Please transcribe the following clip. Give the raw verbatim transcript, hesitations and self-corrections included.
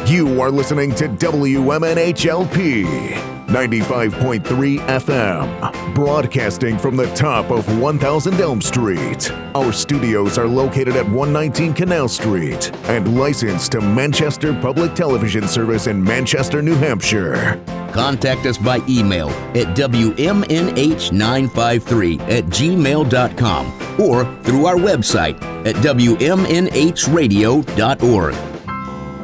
You are listening to W M N H L P ninety-five point three F M, broadcasting from the top of one thousand Elm Street. Our studios are located at one nineteen Canal Street and licensed to Manchester Public Television Service in Manchester, New Hampshire. Contact us by email at W M N H nine five three at gmail dot com or through our website at W M N H radio dot org.